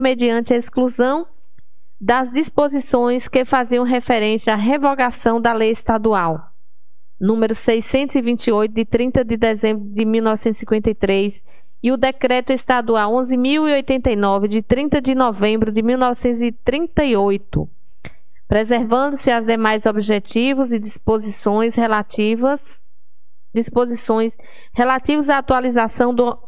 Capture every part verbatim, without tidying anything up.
mediante a exclusão das disposições que faziam referência à revogação da Lei Estadual número seiscentos e vinte e oito, de trinta de dezembro de mil novecentos e cinquenta e três, e o Decreto Estadual onze mil e oitenta e nove, de trinta de novembro de mil novecentos e trinta e oito, preservando-se as demais objetivos e disposições relativas, disposições relativas à atualização do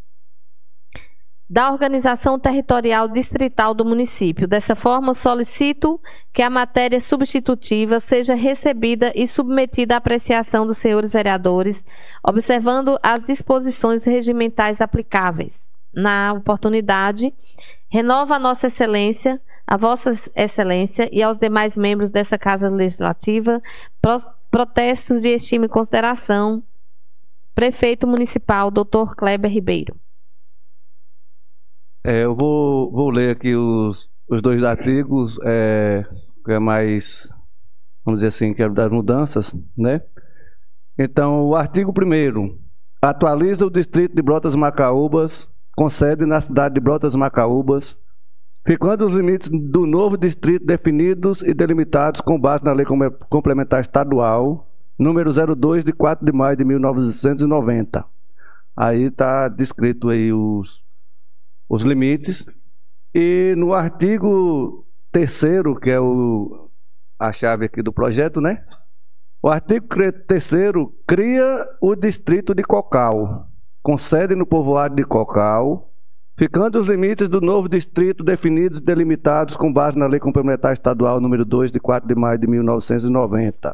da organização territorial distrital do município. Dessa forma, solicito que a matéria substitutiva seja recebida e submetida à apreciação dos senhores vereadores, observando as disposições regimentais aplicáveis. Na oportunidade, renova a Nossa Excelência, a Vossa Excelência e aos demais membros dessa Casa Legislativa protestos de estima e consideração. Prefeito Municipal, doutor Kleber Ribeiro. É, eu vou, vou ler aqui os, os dois artigos, é, que é mais, vamos dizer assim, que é das mudanças, né? Então, o artigo primeiro, atualiza o distrito de Brotas Macaúbas, com sede na cidade de Brotas Macaúbas, ficando os limites do novo distrito definidos e delimitados com base na Lei Complementar Estadual, número zero dois, de quatro de maio de mil novecentos e noventa. Aí está descrito aí os os limites, e no artigo terceiro, que é o, a chave aqui do projeto, né? O artigo terceiro cria o distrito de Cocal, com sede no povoado de Cocal, ficando os limites do novo distrito definidos e delimitados com base na Lei Complementar Estadual número dois, de quatro de maio de mil novecentos e noventa.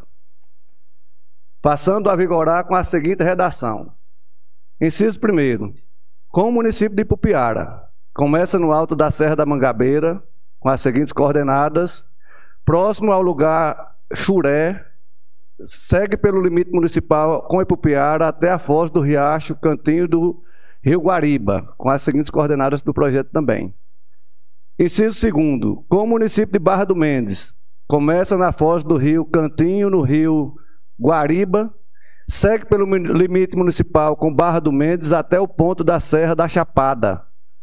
Passando a vigorar com a seguinte redação. Inciso primeiro. Com o município de Ipupiara, começa no alto da Serra da Mangabeira, com as seguintes coordenadas: próximo ao lugar Churé, segue pelo limite municipal com Ipupiara até a foz do Riacho, cantinho do Rio Guariba, com as seguintes coordenadas do projeto também. Inciso segundo, com o município de Barra do Mendes, começa na foz do Rio Cantinho, no Rio Guariba, segue pelo limite municipal com Barra do Mendes até o ponto da Serra da Chapada,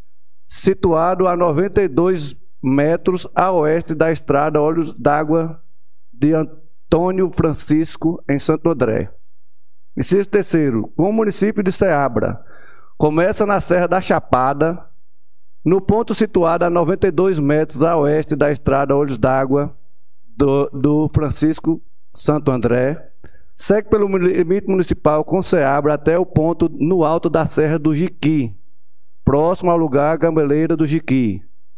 situado a noventa e dois metros a oeste da estrada Olhos d'Água de Antônio Francisco, em Santo André. Inciso terceiro, com o município de Ceabra, começa na Serra da Chapada, no ponto situado a noventa e dois metros a oeste da estrada Olhos d'Água do, do Francisco Santo André, segue pelo limite municipal com Ceabra até o ponto no alto da Serra do Jiqui, próximo ao lugar Gambeleira do Jiqui.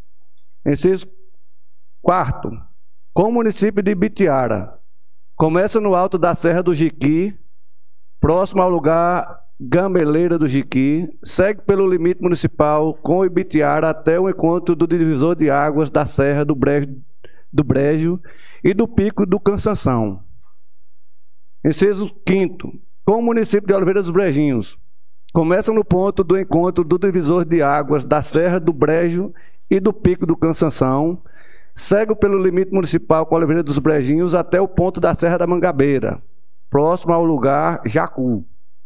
Inciso quarto, com o município de Ibitiara, começa no alto da Serra do Jiqui, próximo ao lugar Gambeleira do Jiqui, segue pelo limite municipal com Ibitiara até o encontro do divisor de águas da Serra do Brejo, do Brejo e do Pico do Cansanção. Inciso quinto, com o município de Oliveira dos Brejinhos, começa no ponto do encontro do divisor de águas da Serra do Brejo e do Pico do Cansanção, segue pelo limite municipal com Oliveira dos Brejinhos até o ponto da Serra da Mangabeira, próximo ao lugar Jacu.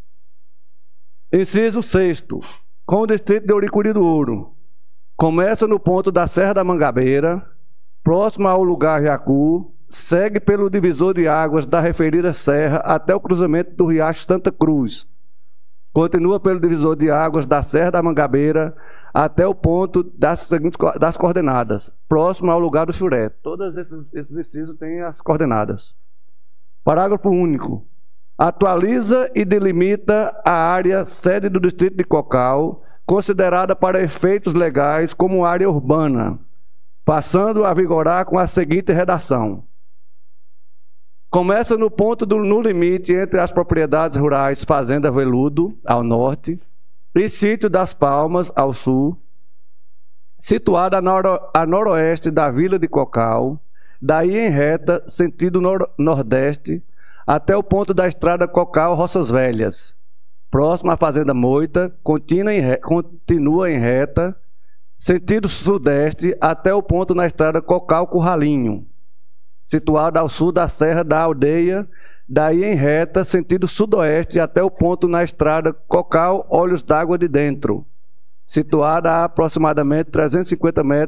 Inciso sexto, com o distrito de Ouricuri do Ouro, começa no ponto da Serra da Mangabeira, próximo ao lugar Jacu, segue pelo divisor de águas da referida serra até o cruzamento do Riacho Santa Cruz. Continua pelo divisor de águas da Serra da Mangabeira até o ponto das seguintes das coordenadas, próximo ao lugar do Churé. Todos esses, esses incisos têm as coordenadas. Parágrafo único. Atualiza e delimita a área sede do distrito de Cocal, considerada para efeitos legais como área urbana, passando a vigorar com a seguinte redação. Começa no ponto do, no limite entre as propriedades rurais Fazenda Veludo, ao norte, e Sítio das Palmas, ao sul, situada a, noro, a noroeste da Vila de Cocal, daí em reta, sentido nor, nordeste, até o ponto da estrada Cocal-Roças Velhas, próximo à Fazenda Moita, continua em, continua em reta, sentido sudeste, até o ponto na estrada Cocal-Curralinho, situado ao sul da Serra da Aldeia, daí em reta, sentido sudoeste, até o ponto na estrada Cocal Olhos d'Água de Dentro, situada a aproximadamente trezentos e cinquenta metros